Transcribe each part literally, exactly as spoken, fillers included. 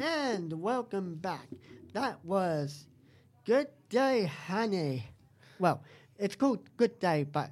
And welcome back. That was Good Day Honey. Well, it's called Good Day, but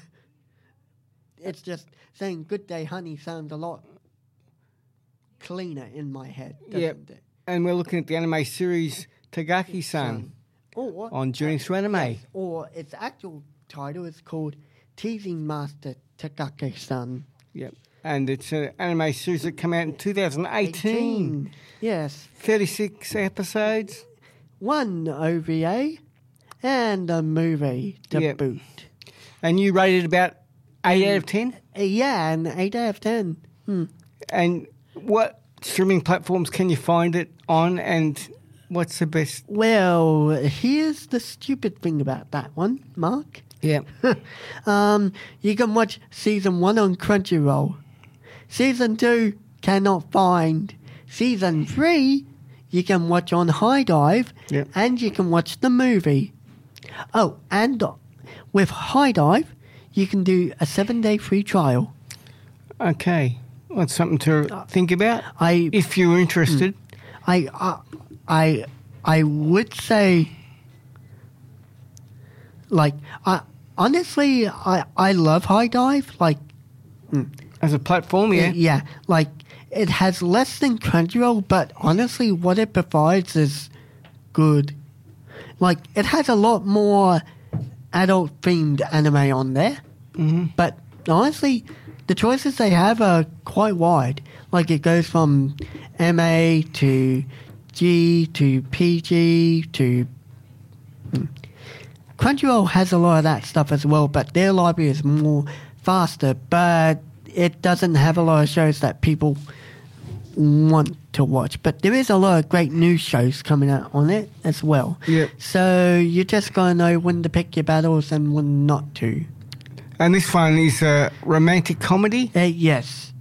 it's just saying Good Day Honey sounds a lot cleaner in my head, doesn't Yep. it? And we're looking at the anime series Tagaki-san Or, on Journey Through Anime. yes, or its actual title is called Teasing Master Tagaki-san. Yep. And it's an anime series that came out in two thousand eighteen. Yes. thirty-six episodes. One O V A and a movie to Yep. boot. And you rated about eight out of ten? Uh, Yeah, an eight out of ten. Hmm. And what streaming platforms can you find it on, and what's the best? Well, here's the stupid thing about that one, Mark. Yeah. um, you can watch season one on Crunchyroll. Season two, cannot find. Season three, you can watch on High Dive, Yep. and you can watch the movie. Oh, and uh, with High Dive, you can do a seven-day free trial. Okay. Well, that's something to think about I, if you're interested. I, I, I, I would say, like, I honestly, I, I love High Dive. Like, As a platform, yeah. yeah, like it has less than Crunchyroll, but honestly, what it provides is good. Like, it has a lot more adult-themed anime on there, Mm-hmm. but honestly, the choices they have are quite wide. Like, it goes from M A to G to P G to... Hmm. Crunchyroll has a lot of that stuff as well, but their library is more faster, but it doesn't have a lot of shows that people want to watch. But there is a lot of great new shows coming out on it as well. Yep. So you just got to know when to pick your battles and when not to. And this one is a romantic comedy, Uh, yes.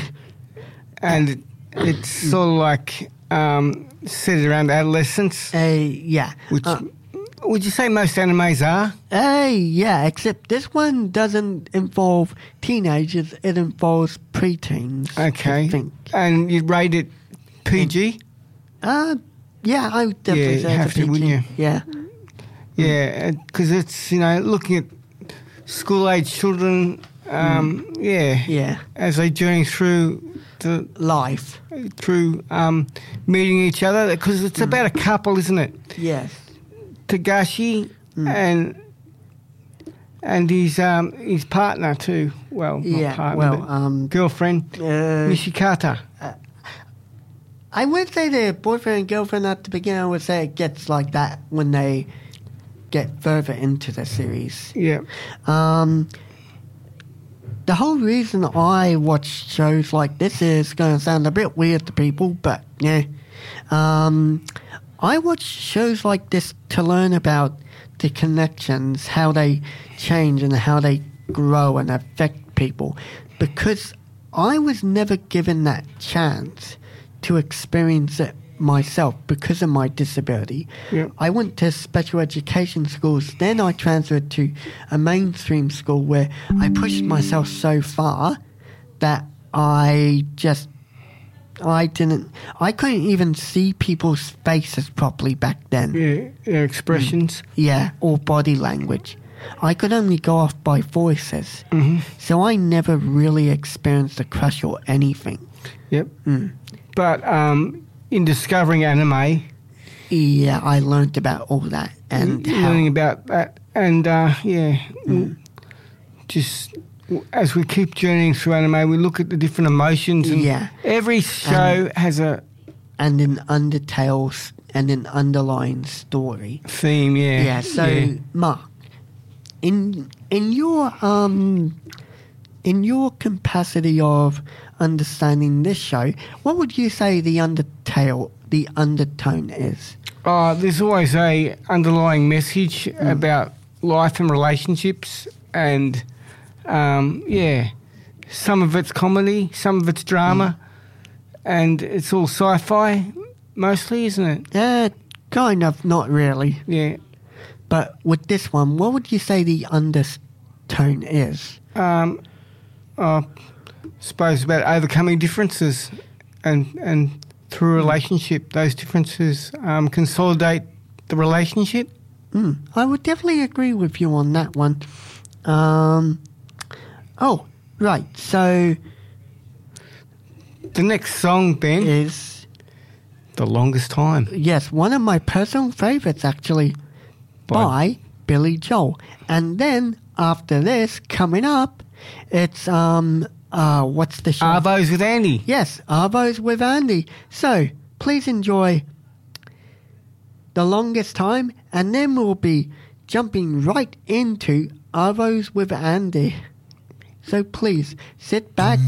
and it's sort of like um, set around adolescence, Uh, yeah. which Uh, would you say most animes are? Uh, yeah, except this one doesn't involve teenagers. It involves preteens. Okay. I think. And you'd rate it P G? Uh, yeah, I would definitely Yeah, say you it's have a to, P G. wouldn't you? Yeah. Yeah, because it's, you know, looking at school-age children, um, yeah, Yeah. as they journey through the Life. through um, meeting each other, because it's about a couple, isn't it? Yes. Tagashi Mm. and and his um, his partner too. Well, not Yeah. partner, Well, but um, girlfriend, uh, Nishikata. I would say they're boyfriend and girlfriend at the beginning. I would say it gets like that when they get further into the series. Yeah, Um, the whole reason I watch shows like this is going to sound a bit weird to people, but yeah. Um, I watch shows like this to learn about the connections, how they change and how they grow and affect people, because I was never given that chance to experience it myself because of my disability. Yep. I went to special education schools, then I transferred to a mainstream school where I pushed myself so far that I just I didn't I couldn't even see people's faces properly back then. yeah, yeah expressions. Yeah, or body language. I could only go off by voices. Mm-hmm. So I never really experienced a crush or anything. Yep. Mm. But um, in discovering anime, Yeah, I learned about all that and how learning about that, and uh, yeah, just as we keep journeying through anime, we look at the different emotions. And Yeah. every show has a and an undertale s- and an underlying story. theme. Yeah. Yeah, so yeah. Mark, in in your um in your capacity of understanding this show, what would you say the undertale the undertone is? Uh, there's always a underlying message Mm. about life and relationships, and um, yeah, some of it's comedy, some of it's drama, and it's all sci-fi mostly, isn't it? Uh, kind of, not really. Yeah. But with this one, what would you say the undertone is? Um, I suppose about overcoming differences and and through a relationship. Those differences um, consolidate the relationship. Mm, I would definitely agree with you on that one. Um, oh, right. So the next song, Ben, is The Longest Time. Yes, one of my personal favourites, actually, by, by Billy Joel. And then after this, coming up, it's um uh what's the show? Arvos with Andy. Yes, Arvos with Andy. So please enjoy The Longest Time, and then we'll be jumping right into Arvos with Andy. So please sit back.